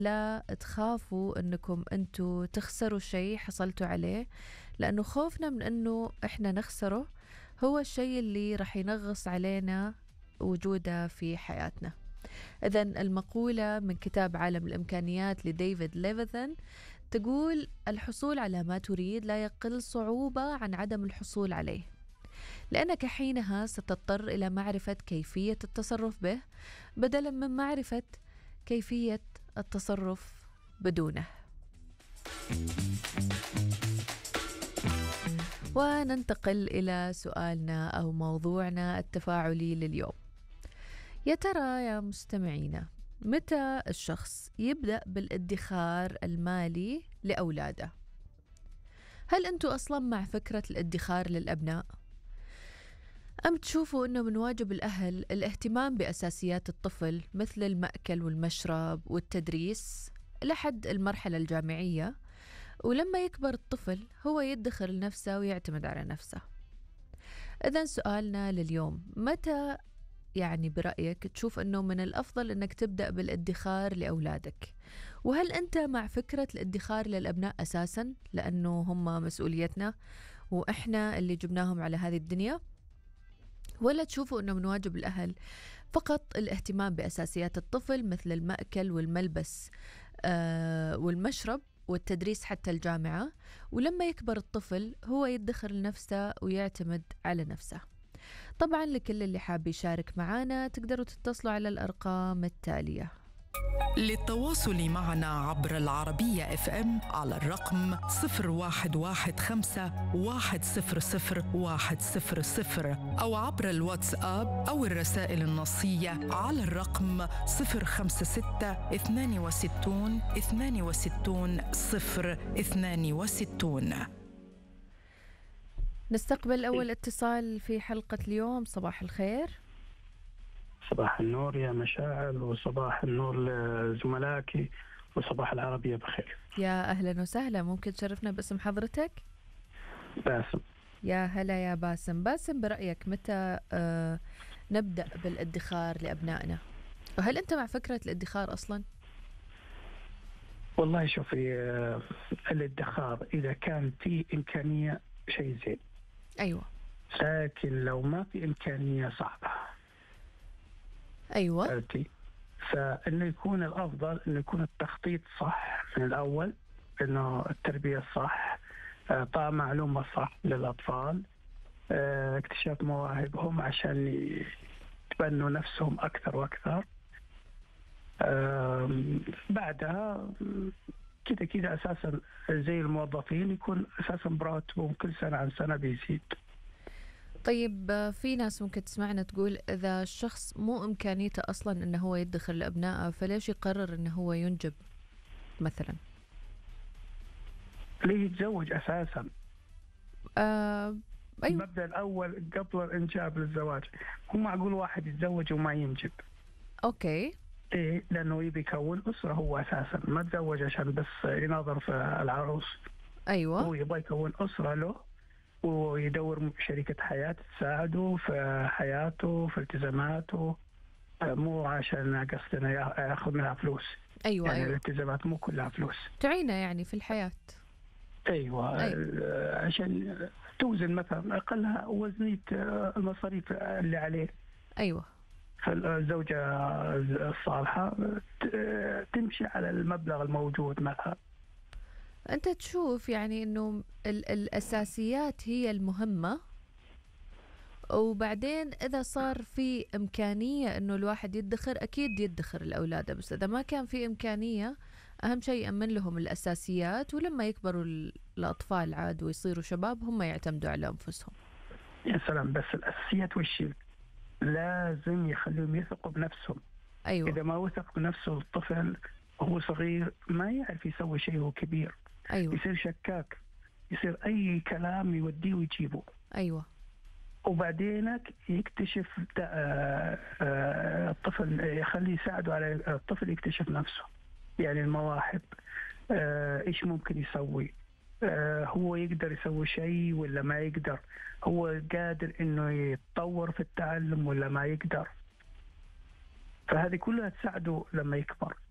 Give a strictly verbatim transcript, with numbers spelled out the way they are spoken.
لا تخافوا أنكم أنتوا تخسروا شيء حصلتوا عليه، لأنه خوفنا من أنه إحنا نخسره هو الشيء اللي رح ينغص علينا وجوده في حياتنا. إذن المقولة من كتاب عالم الإمكانيات لديفيد ليفيثن تقول: الحصول على ما تريد لا يقل صعوبة عن عدم الحصول عليه، لأنك حينها ستضطر إلى معرفة كيفية التصرف به بدلا من معرفة كيفية التصرف بدونه. وننتقل إلى سؤالنا أو موضوعنا التفاعلي لليوم. يا ترى يا مستمعينا، متى الشخص يبدأ بالادخار المالي لأولاده؟ هل أنتم أصلا مع فكرة الادخار للأبناء؟ أم تشوفوا أنه من واجب الأهل الاهتمام بأساسيات الطفل مثل المأكل والمشرب والتدريس لحد المرحلة الجامعية، ولما يكبر الطفل هو يدخر لنفسه ويعتمد على نفسه؟ إذن سؤالنا لليوم: متى يعني برأيك تشوف أنه من الأفضل أنك تبدأ بالادخار لأولادك؟ وهل أنت مع فكرة الادخار للأبناء أساساً لأنه هم مسؤوليتنا وإحنا اللي جبناهم على هذه الدنيا؟ ولا تشوفوا أنه من واجب الأهل فقط الاهتمام بأساسيات الطفل مثل المأكل والملبس آه والمشرب والتدريس حتى الجامعة، ولما يكبر الطفل هو يدخر لنفسه ويعتمد على نفسه؟ طبعا لكل اللي حاب يشارك معنا تقدروا تتصلوا على الأرقام التالية. للتواصل معنا عبر العربية اف ام على الرقم صفر واحد واحد خمسة واحد صفر صفر واحد صفر صفر، أو عبر الواتساب أو الرسائل النصية على الرقم صفر خمسة ستة اثنان وستون اثنان وستون صفر اثنان وستون. نستقبل أول اتصال في حلقة اليوم. صباح الخير. صباح النور يا مشاعل، وصباح النور لزملائك، وصباح العربية بخير. يا أهلا وسهلا، ممكن تشرفنا باسم حضرتك؟ باسم. يا هلا يا باسم. باسم، برأيك متى آه نبدأ بالادخار لأبنائنا؟ وهل أنت مع فكرة الادخار أصلا؟ والله شوفي، آه الادخار إذا كان في إمكانية شيء زين. أيوة. لكن لو ما في إمكانية صعبة. أيوة. فهمتي؟ فإنه يكون الأفضل إنه يكون التخطيط صح من الأول، إنه التربية الصح، إعطاء معلومة صح للأطفال، اه اكتشاف مواهبهم عشان يتبنوا نفسهم أكثر وأكثر. اه بعدها كده كده أساسا زي الموظفين يكون أساسا براتبهم كل سنة عن سنة بيزيد. طيب، في ناس ممكن تسمعنا تقول إذا الشخص مو إمكانيته أصلا إنه هو يدخل لأبنائه، فليش يقرر إنه هو ينجب مثلا؟ ليه يتزوج أساسا؟ آه أيوة. المبدأ الأول قبل الإنجاب للزواج، هو معقول واحد يتزوج وما ينجب؟ أوكي. إيه، لأنه يبي يكون أسرة. هو أساسا ما تزوج عشان بس يناظر في العروس. أيوة. هو يبغى يكون أسرة له، ويدور شريكة حياة تساعده في حياته في التزاماته، مو عشان قصدنا ياخذ منها فلوس. أيوة. يعني أيوة. الالتزامات مو كلها فلوس، تعينه يعني في الحياة. أيوة. أيوة. عشان توزن مثلا أقلها وزنية المصاريف اللي عليه. أيوة. فالزوجة الصالحة تمشي على المبلغ الموجود معها. أنت تشوف يعني أنه الأساسيات هي المهمة، وبعدين إذا صار في إمكانية أنه الواحد يدخر أكيد يدخر الأولاد، بس إذا ما كان في إمكانية أهم شيء يأمن لهم الأساسيات، ولما يكبروا الأطفال عاد ويصيروا شباب هم يعتمدوا على أنفسهم. يا سلام، بس الأساسيات وش لازم يخليهم يثقوا بنفسهم. أيوة. إذا ما وثق بنفسه الطفل وهو صغير ما يعرف يسوي شيء وهو كبير. أيوة. يصير شكاك، يصير أي كلام يوديه ويجيبه. أيوة. وبعدينك يكتشف الطفل، يخليه يساعده على الطفل يكتشف نفسه، يعني المواهب، إيش ممكن يسوي، هو يقدر يسوي شيء ولا ما يقدر، هو قادر إنه يتطور في التعلم ولا ما يقدر. فهذه كلها تساعده لما يكبر.